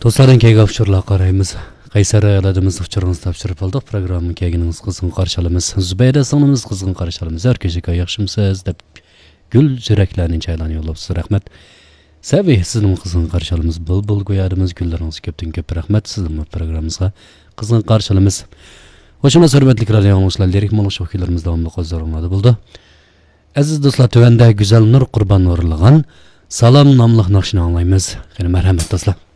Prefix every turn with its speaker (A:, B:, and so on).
A: Dostlardan keyga uçurlar qarayımız. Qaysar ayladığımız uçurunuz tapşırıp aldık. Programın keyginiz kızgın qarşalımız. Zübeyde sonumuz kızgın qarşalımız. Herkese yaxşımsız deb gül yüreklerinin çaylanı yollapsız. Rahmet. Səvih sizin kızgın qarşalımız. Bul qoyadımız. Gülleriniz köptün köp rahmet. Sizin programımızga kızgın qarşalımız. Hoşumuz hürmetlik radyo anlaşılar. Lirik moğlu şokuylarımız davamlı qozlarınladı buldu. Aziz dostlar, tövende güzel nur kurban uğurluğun Salam namlıq naxşını anlayımız. Merhamet dostlar.